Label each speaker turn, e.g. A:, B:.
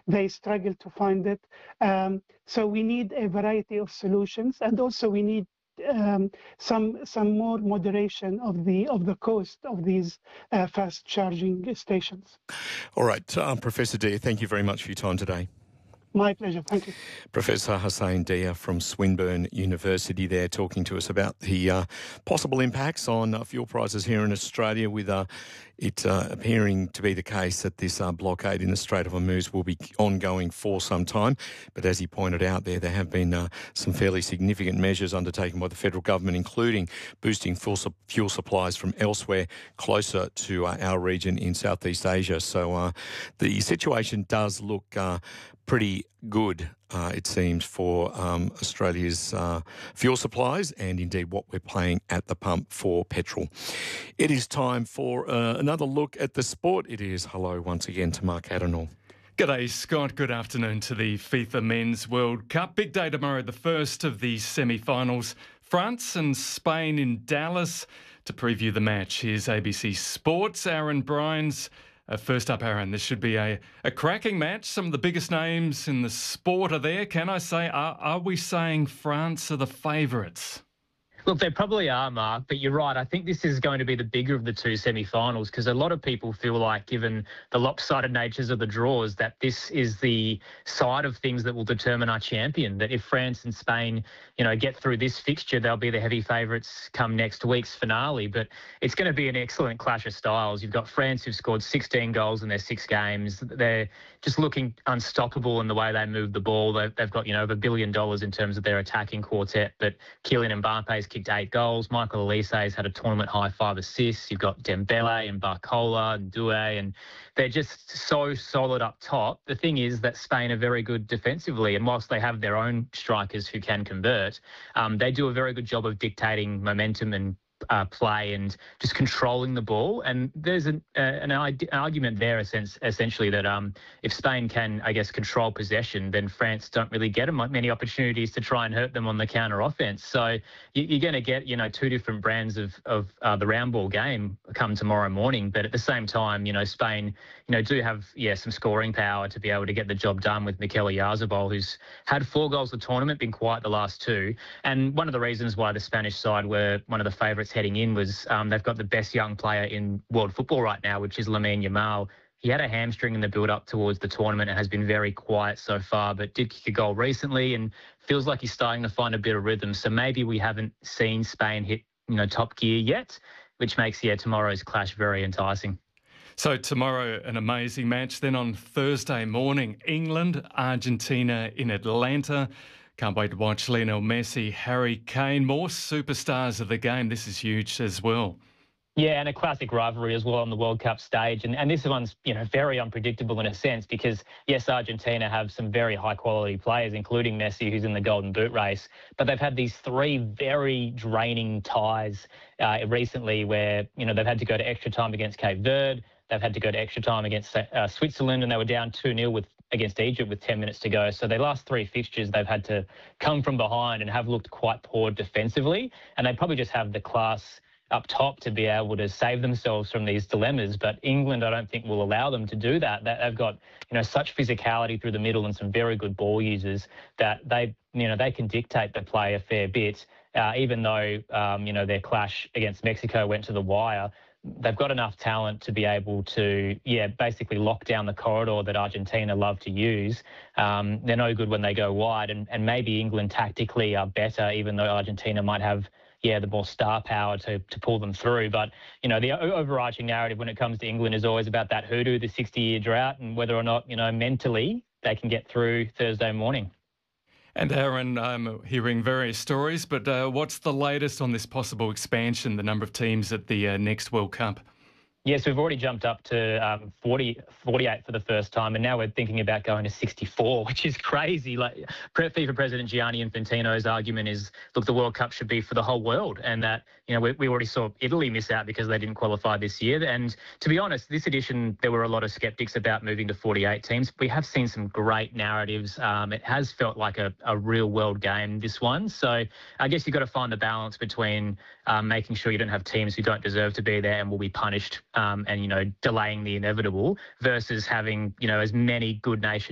A: they struggle to find it. So we need a variety of solutions, and also we need some more moderation of the cost of these fast charging stations.
B: All right, Professor Dia, thank you very much for your time today.
A: My pleasure. Thank you.
B: Professor Hussain Dia from Swinburne University there talking to us about the possible impacts on fuel prices here in Australia, with it appearing to be the case that this blockade in the Strait of Hormuz will be ongoing for some time. But as he pointed out there have been some fairly significant measures undertaken by the federal government, including boosting fuel supplies from elsewhere closer to our region in Southeast Asia. So the situation does look pretty good, it seems, for Australia's fuel supplies and indeed what we're paying at the pump for petrol. It is time for another look at the sport. It is hello once again to Mark Adenall.
C: G'day, Scott. Good afternoon to the FIFA Men's World Cup. Big day tomorrow, the first of the semi-finals. France and Spain in Dallas. To preview the match, here's ABC Sports' Aaron Bryans. First up, Aaron, this should be a cracking match. Some of the biggest names in the sport are there. Can I say, are we saying France are the favourites?
D: Look, they probably are, Mark, but you're right. I think this is going to be the bigger of the two semi-finals, because a lot of people feel like, given the lopsided natures of the draws, that this is the side of things that will determine our champion, that if France and Spain, get through this fixture, they'll be the heavy favourites come next week's finale. But it's going to be an excellent clash of styles. You've got France, who've scored 16 goals in their 6 games. They're just looking unstoppable in the way they move the ball. They've got, over $1 billion in terms of their attacking quartet, but Kylian Mbappe's kicked 8 goals. Michael Olise's had a tournament high 5 assists. You've got Dembele and Barcola and Doué, and they're just so solid up top. The thing is that Spain are very good defensively, and whilst they have their own strikers who can convert, they do a very good job of dictating momentum and play and just controlling the ball. And there's an argument there essentially that if Spain can, control possession, then France don't really get many opportunities to try and hurt them on the counter offense. So you're going to get, two different brands of the round ball game come tomorrow morning. But at the same time, Spain, do have, some scoring power to be able to get the job done with Mikel Oyarzabal, who's had 4 goals the tournament, been quiet the last 2. And one of the reasons why the Spanish side were one of the favourites heading in was they've got the best young player in world football right now, which is Lamine Yamal. He had a hamstring in the build-up towards the tournament and has been very quiet so far, but did kick a goal recently and feels like he's starting to find a bit of rhythm. So maybe we haven't seen Spain hit, top gear yet, which makes, tomorrow's clash very enticing.
C: So tomorrow, an amazing match. Then on Thursday morning, England, Argentina in Atlanta. Can't wait to watch Lionel Messi, Harry Kane, more superstars of the game. This is huge as well.
D: Yeah, and a classic rivalry as well on the World Cup stage. And this one's, very unpredictable in a sense because, yes, Argentina have some very high-quality players, including Messi, who's in the Golden Boot race. But they've had these 3 very draining ties recently where, they've had to go to extra time against Cape Verde. They've had to go to extra time against Switzerland, and they were down 2-0 against Egypt with 10 minutes to go. So their last 3 fixtures, they've had to come from behind and have looked quite poor defensively. And they probably just have the class up top to be able to save themselves from these dilemmas. But England, I don't think, will allow them to do that. They've got, such physicality through the middle and some very good ball users that they can dictate the play a fair bit. Even though, their clash against Mexico went to the wire, they've got enough talent to be able to, basically lock down the corridor that Argentina love to use. They're no good when they go wide, and maybe England tactically are better, even though Argentina might have, the more star power to pull them through. But, the overarching narrative when it comes to England is always about that hoodoo, the 60-year drought, and whether or not, mentally they can get through Thursday morning.
C: And Aaron, I'm hearing various stories, but what's the latest on this possible expansion, the number of teams at the next World Cup?
D: Yes, we've already jumped up to 48 for the first time, and now we're thinking about going to 64, which is crazy. Like FIFA President Gianni Infantino's argument is, look, the World Cup should be for the whole world, and that, we already saw Italy miss out because they didn't qualify this year. And to be honest, this edition, there were a lot of skeptics about moving to 48 teams. We have seen some great narratives. It has felt like a real world game, this one. So I guess you've got to find the balance between making sure you don't have teams who don't deserve to be there and will be punished and, delaying the inevitable versus having, as many good nations